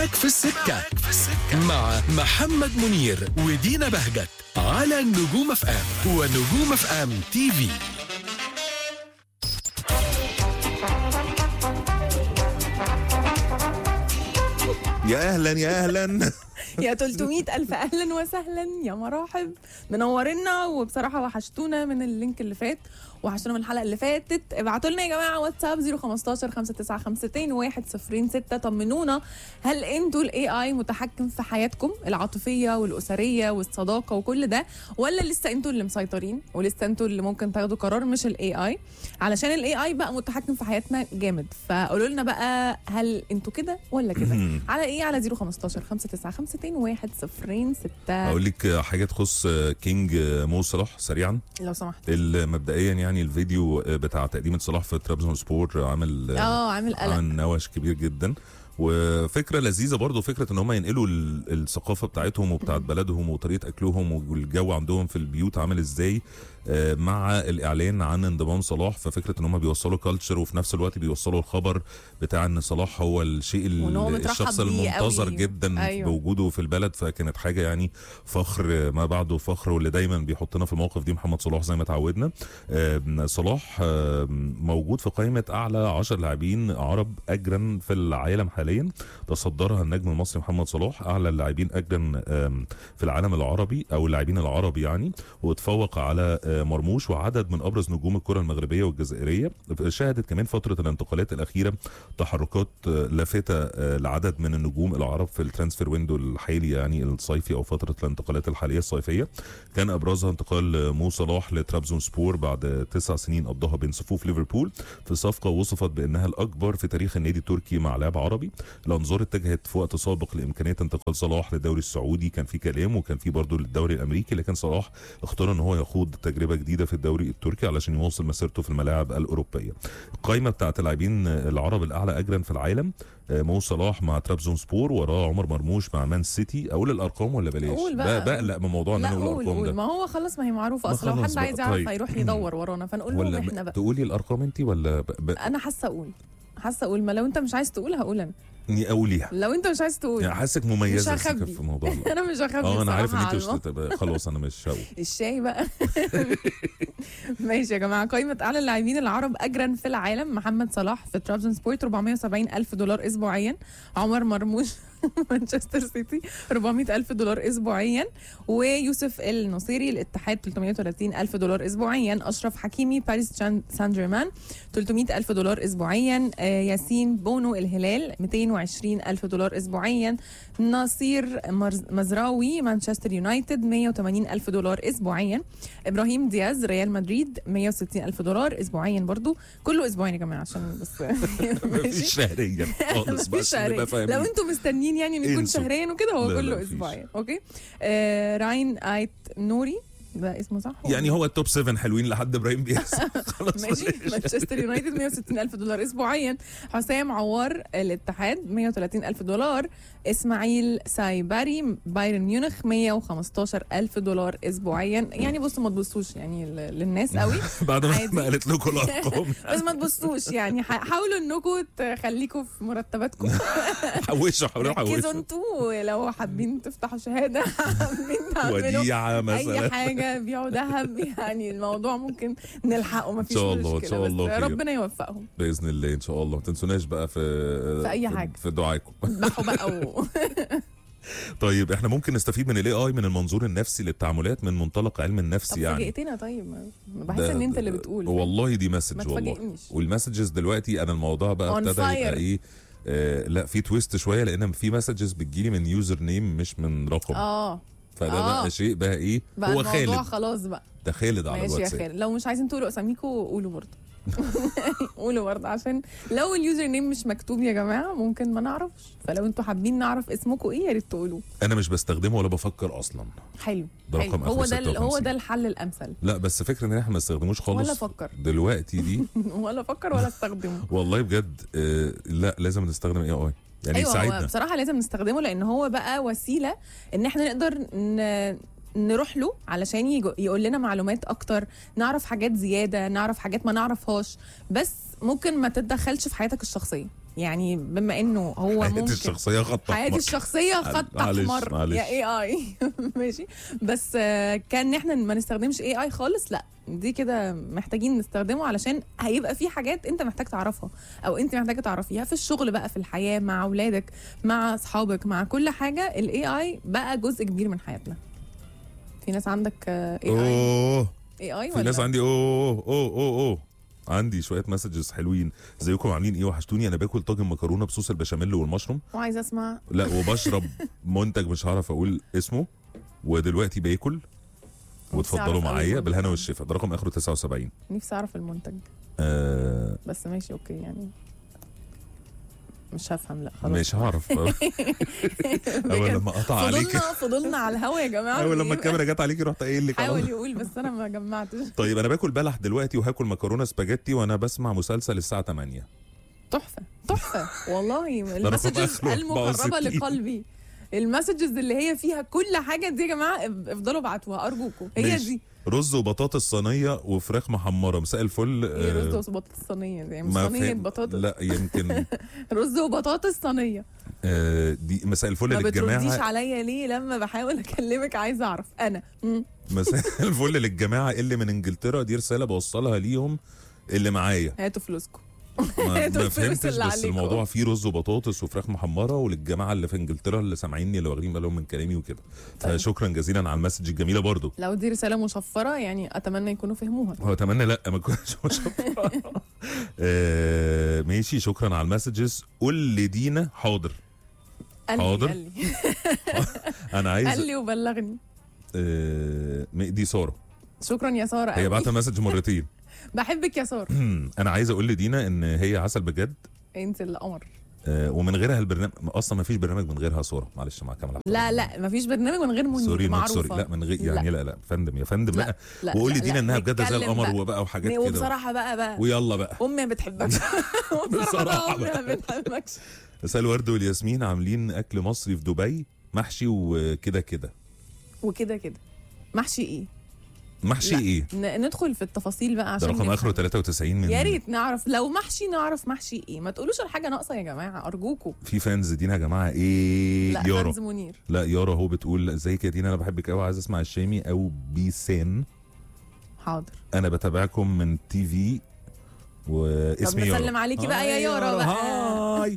معاك في السكة مع محمد منير ودينا بهجت على نجوم اف ام ونجوم اف ام تي في. يا اهلا يا اهلا يا 300 ألف أهلا وسهلا يا مراحب، منورنا وبصراحة وحشتونا من اللينك اللي فات، وحشتونا من الحلقة اللي فاتت. ابعتوا لنا يا جماعة واتساب 015 595 106. طمنونا، هل انتوا الاي اي متحكم في حياتكم العاطفية والأسرية والصداقة وكل ده، ولا لسه انتوا اللي مسيطرين ولسه انتوا اللي ممكن تاخدوا قرار مش الاي اي؟ علشان الاي اي بقى متحكم في حياتنا جامد، فقولوا لنا بقى هل انتوا كده ولا كده؟ على ايه؟ على 015 595 106. اقول لك حاجه تخص كينج مو صلاح سريعا لو سمحت. مبدئيا يعني الفيديو بتاع تقديم صلاح في ترابزون سبور عامل عامل قلق، عامل نوش كبير جدا، وفكره لذيذه برضو فكره ان هم ينقلوا الثقافه بتاعتهم وبتاعت بلدهم وطريقه اكلهم والجو عندهم في البيوت عامل ازاي مع الاعلان عن انضمام صلاح. ففكره ان هم بيوصلوا كالتشر وفي نفس الوقت بيوصلوا الخبر بتاع ان صلاح هو الشيء الشخص المنتظر جدا أيوه. بوجوده في البلد، فكانت حاجه يعني فخر ما بعده فخر، واللي دايما بيحطنا في المواقف دي محمد صلاح زي ما تعودنا. صلاح موجود في قائمه اعلى 10 لاعبين عرب اجرا في العالم حاليا، تصدرها النجم المصري محمد صلاح، اعلى اللاعبين اجرا في العالم العربي او اللاعبين العربي يعني، وتفوق على مرموش وعدد من ابرز نجوم الكره المغربيه والجزائريه. شهدت كمان فتره الانتقالات الاخيره تحركات لافته لعدد من النجوم العرب في الترانسفير ويندو الحالي يعني الصيفي او فتره الانتقالات الحاليه الصيفيه. كان ابرزها انتقال مو صلاح لترابزون سبور بعد 9 سنين قضاها بين صفوف ليفربول في صفقه وصفت بانها الاكبر في تاريخ النادي التركي مع لاعب عربي. الانظار اتجهت في وقت سابق لامكانيه انتقال صلاح للدوري السعودي، كان في كلام وكان في برضه للدوري الامريكي، لكن صلاح اختار ان هو يخوض تجربه جديده في الدوري التركي علشان يواصل مسيرته في الملاعب الاوروبيه. القائمه بتاعت اللاعبين العرب الاعلى اجرا في العالم، مو صلاح مع ترابزون سبور، وراه عمر مرموش مع مان سيتي. اقول الارقام ولا بلاش؟ بقلق من موضوع ان انا اقول الارقام ده. ما هو خلاص، ما هي معروفه اصلا، لو حد عايز يعرف هيروح يدور ورانا، فنقول لهم احنا بقى. تقولي الارقام انت ولا انا حاسه اقول، ما لو انت مش عايز تقول هقول انا. اقوليها لو انت مش عايز تقول يعني حاسك مميزه في الموضوع ده. انا مش هخبي انا عارف ان انت خلاص انا مش هقول الشاي بقى. ماشي يا جماعه، قائمه اعلى اللاعبين العرب اجرا في العالم: محمد صلاح في ترابزون سبورت $470,000 اسبوعيا، عمر مرموش مانشستر سيتي $400,000 اسبوعيا، ويوسف النصيري الاتحاد $330,000 اسبوعيا، اشرف حكيمي باريس سان جيرمان $300,000 اسبوعيا، ياسين بونو الهلال $220,000 اسبوعيا، ناصير مزراوي مانشستر يونايتد $180,000 اسبوعيا، ابراهيم دياز ريال مدريد $160,000 اسبوعيا، برضو كله اسبوعين يا جماعه عشان بس مفيش شهريا خالص، بس لو انتم مستنيين يعني ان يكون شهريا وكده، هو كله اسبوعين. اوكي. راين ايت نوري، ده اسمه صح يعني هو التوب 7 حلوين لحد ابراهيم دياز. خلاص ماشي. مانشستر يونايتد $160,000 اسبوعيا، حسام عوار الاتحاد $130,000، اسماعيل سايباري بايرن ميونخ $115,000 اسبوعيا. يعني بصوا ما تبصوش يعني للناس قوي بعد ما قالت لكم الارقام بس ما تبصوش يعني، حاولوا انكم تخليكم في مرتباتكم. حوشوا ركزوا انتوا لو حابين تفتحوا شهاده، حابين تعملوا وديعه مثلا اي حاجه، بيعوا ذهب، يعني الموضوع ممكن نلحقه، ما فيش مشكله. ان شاء الله ربنا يوفقهم باذن الله ان شاء الله. ما تنسوناش بقى في اي حاجه في دعائكم بقى طيب احنا ممكن نستفيد من الاي اي من المنظور النفسي للتعاملات من منطلق علم النفس يعني. فاجئتنا. طيب بحس ان انت اللي بتقول والله دي مسج والله، والمسجز دلوقتي انا الموضوع بقى ابتدى يبقى ايه لا في تويست شويه، لان في مسجز بتجيلي من يوزر نيم مش من رقم. فده بقى شيء بقى ايه بقى هو خالد خلاص بقى ده خالد على الواتساب. ماشي يا خالد، لو مش عايزين تقولوا اساميكم قولوا برضه. قولوا برضه، عشان لو اليوزر نيم مش مكتوب يا جماعه ممكن ما نعرفش، فلو انتوا حابين نعرف اسمكم ايه يا ريت تقولوا. انا مش بستخدمه ولا بفكر اصلا. حلو. هو ده الحل الامثل. لا بس فكره ان احنا ما نستخدموش خالص ولا فكر دلوقتي دي ولا فكر ولا استخدمه والله بجد. لا لازم نستخدم اي اي يعني يساعدنا. أيوة بصراحه لازم نستخدمه، لان هو بقى وسيله ان احنا نقدر نروح له علشان يقول لنا معلومات اكتر، نعرف حاجات زياده، نعرف حاجات ما نعرفهاش، بس ممكن ما تتدخلش في حياتك الشخصيه. يعني بما انه هو حياتي ممكن الشخصيه خط حياتي احمر. الشخصيه خط احمر معلش. يا اي اي ماشي. بس كان احنا ما نستخدمش اي اي خالص، لا دي كده محتاجين نستخدمه علشان هيبقى في حاجات انت محتاج تعرفها او انت محتاجه تعرفيها في الشغل بقى، في الحياه، مع اولادك، مع اصحابك، مع كل حاجه. الاي اي بقى جزء كبير من حياتنا. في ناس عندك اي اوه اي في ناس عندي اوه عندي شويه مسجز حلوين. ازيكم عاملين ايه؟ وحشتوني. انا باكل طاجن مكرونه بصوص البشاميل والمشروم، وعايزه اسمع. لا وبشرب منتج مش هعرف اقول اسمه، ودلوقتي باكل. وتفضلوا أعرف معايا أوي بالهنا المنتج. والشفا. ده رقم اخره 79. نفسي اعرف المنتج بس ماشي اوكي يعني مش هفهم، لا خلاص مش هعرف. اول لما قطع عليك، فضلنا على الهوا يا جماعه. اول لما الكاميرا جت عليكي رحت قايل لك حاول يقول بس انا ما جمعتش. طيب انا باكل بلح دلوقتي وهاكل مكرونه سباجيتي وانا بسمع مسلسل الساعه 8. تحفه تحفه والله. رقم المسجز آخره المقربه 64. لقلبي، المسجز اللي هي فيها كل حاجه دي يا جماعه افضلوا ابعتوها ارجوكم. هي ماشي. دي رز وبطاطس صينيه وفراخ محمره. مساء الفل. ايه رز وبطاطس صينيه دي؟ مش ما صينيه فهم- بطاطس. لا يمكن. رز وبطاطس صينيه. دي مساء الفل ما بترديش للجماعه. عليا ليه لما بحاول اكلمك؟ عايزه اعرف انا. مساء الفل للجماعه اللي من انجلترا. دي رساله بوصلها ليهم اللي معايا. هاتوا فلوسكم. ما الفلوس فهمتش، اللي بس عليكم. الموضوع فيه رز وبطاطس وفراخ محمره، وللجماعه اللي في انجلترا اللي سامعيني اللي واخدين بالهم من كلامي وكده. طيب. فشكرا جزيلا على المسج الجميله برضو. لو دي رساله مشفره يعني اتمنى يكونوا فهموها. هو اتمنى لا ما كنتش ماشي. شكرا على المسجز. قول لدينا حاضر. حاضر. قال لي انا عايز قال لي وبلغني. دي ساره. شكرا يا ساره. هي بعت مسج مرتين. بحبك يا ساره. انا عايز اقول لدينا ان هي عسل بجد. انت القمر. ومن غيرها البرنامج اصلا ما فيش برنامج من غيرها. ساره معلش مع كامل لا مفيش برنامج من غير منير. سوري معروفه. سوري لا من غير يعني لا فندم يا فندم لا. بقى. لا وقول لا لدينا لا. انها بجد زي نتكلم القمر بقى. وبقى وحاجات كده. وبصراحه بقى ويلا بقى امي ما بتحبكش. بصراحة امي ما بتحبكش. مساء الورد والياسمين. عاملين اكل مصري في دبي، محشي وكده كده. وكده كده محشي ايه؟ محشي لا. ايه؟ ندخل في التفاصيل بقى ده عشان رقم نفهم. اخره 93 من يا ريت نعرف. لو محشي نعرف محشي ايه. ما تقولوش الحاجه ناقصه يا جماعه ارجوكوا. في فانز دينا يا جماعه. ايه لا يارا؟ فانز منير. لا يارا هو بتقول ازيك يا دينا انا بحبك قوي، عايز اسمع الشامي او بيسان. حاضر. انا بتابعكم من تي في واسمي طب يارا. نسلم عليكي بقى يا هاي يارا بقى. هاي.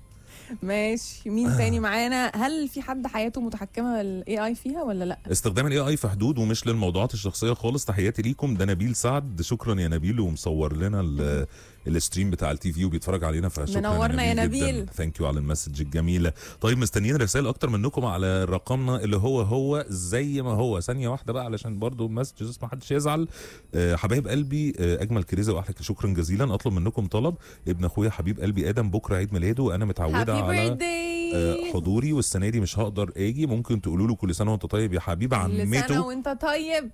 ماشي. مين تاني معانا؟ هل في حد حياته متحكمه الاي اي فيها ولا لا؟ استخدام الاي اي في حدود ومش للموضوعات الشخصيه خالص. تحياتي ليكم. ده نبيل سعد. شكرا يا نبيل. ومصور لنا الستريم بتاع التي في وبيتفرج علينا. فشكرا منورنا يا نبيل. ثانك يو على المسج الجميله. طيب مستنيين رسائل اكتر منكم على رقمنا اللي هو زي ما هو. ثانيه واحده بقى علشان برضو المسجز ما حدش يزعل. حبايب قلبي اجمل كريزه واحلى. شكرا جزيلا. اطلب منكم طلب. ابن اخويا حبيب قلبي ادم بكره عيد ميلاده وانا متعوده على حضوري، والسنه دي مش هقدر اجي. ممكن تقولوا له كل سنه وانت طيب يا حبيب عمته. كل سنه وانت طيب.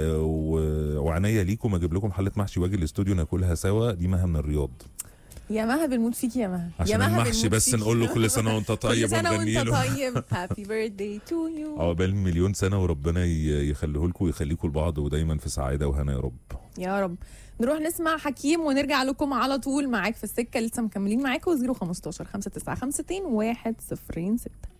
وعناية ليكم اجيب لكم حله محشي واجي الاستوديو ناكلها سوا. دي مها من الرياض. يا مها بنموت فيكي يا مها. عشان يا مها المحشي بس فيكي. نقول له كل سنه وانت طيب. كل سنه ونغني وانت له طيب. هابي بيرثداي تو يو. عقبال مليون سنه وربنا يخليه لكم ويخليكم لبعض ودايما في سعاده وهنا يا رب. يا رب. نروح نسمع حكيم ونرجع لكم على طول. معاك في السكه لسه مكملين معاكم. 015 595 106.